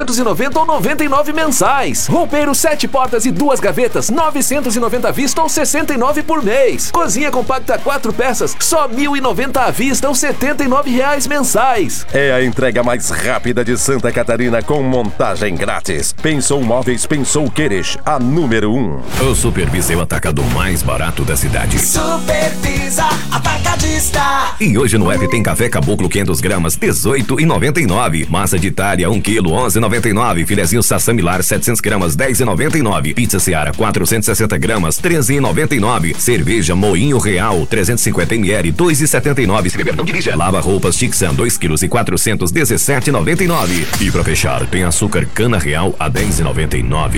890 ou 99 mensais. Roupeiro 7 portas e 2 gavetas, 990 à vista ou 69 por mês. Cozinha compacta 4 peças, só 1.090 à vista ou R$79 mensais. É a entrega mais rápida de Santa Catarina com montagem grátis. Pensou Móveis, pensou Queres, a número 1. O Supervisa é o atacador mais barato da cidade. Supervisa Atacadista. E hoje no app tem café caboclo 500 gramas, R$18,99. Massa de Itália 1 kg, R$11,99. Filezinho Sassamilar 700 gramas, R$10,99. Pizza Seara 460 gramas, R$13,99. Cerveja Moinho Real 350 ml, R$2,79. Se beber não dirija. Lava roupas Tixan 2 kg e 400, R$17,99. E pra fechar tem açúcar Cana Real a R$10,99.